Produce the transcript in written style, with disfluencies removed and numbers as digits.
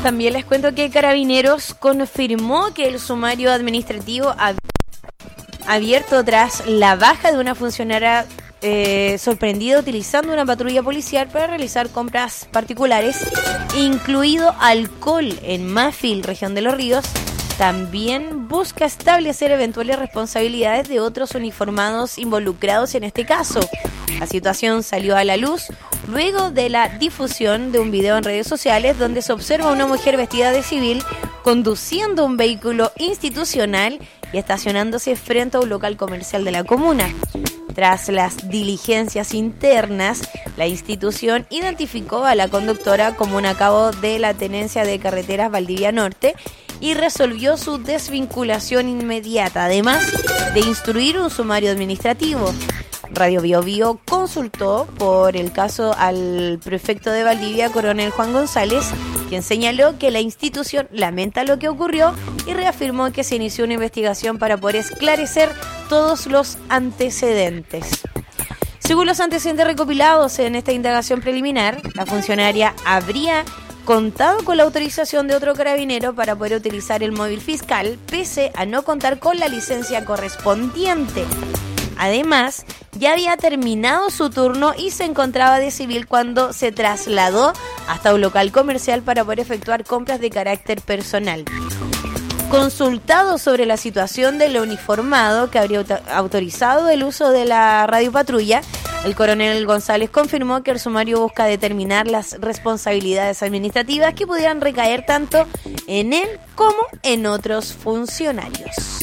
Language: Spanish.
También les cuento que Carabineros confirmó que el sumario administrativo abierto tras la baja de una funcionaria sorprendida utilizando una patrulla policial para realizar compras particulares, incluido alcohol en Mafil, región de Los Ríos, también busca establecer eventuales responsabilidades de otros uniformados involucrados en este caso. La situación salió a la luz luego de la difusión de un video en redes sociales donde se observa a una mujer vestida de civil conduciendo un vehículo institucional y estacionándose frente a un local comercial de la comuna. Tras las diligencias internas, la institución identificó a la conductora como un a cabo de la Tenencia de Carreteras Valdivia Norte y resolvió su desvinculación inmediata, además de instruir un sumario administrativo. Radio Bio Bio consultó por el caso al prefecto de Valdivia, coronel Juan González, quien señaló que la institución lamenta lo que ocurrió y reafirmó que se inició una investigación para poder esclarecer todos los antecedentes. Según los antecedentes recopilados en esta indagación preliminar, la funcionaria habría contado con la autorización de otro carabinero para poder utilizar el móvil fiscal, pese a no contar con la licencia correspondiente. Además, ya había terminado su turno y se encontraba de civil cuando se trasladó hasta un local comercial para poder efectuar compras de carácter personal. Consultado sobre la situación del uniformado que habría autorizado el uso de la radiopatrulla, el coronel González confirmó que el sumario busca determinar las responsabilidades administrativas que pudieran recaer tanto en él como en otros funcionarios.